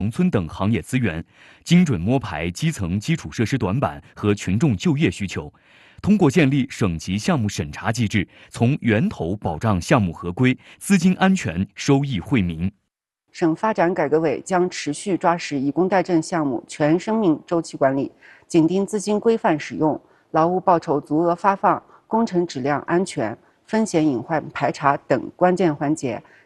农村等行业资源，精准摸排基层基础设施短板和群众就业需求。通过建立省级项目审查机制，从源头保障项目合规、资金安全、收益惠民。 省发展改革委将持续抓实以工代赈项目全生命周期管理，紧盯资金规范使用、劳务报酬足额发放、工程质量安全、风险隐患排查等关键环节，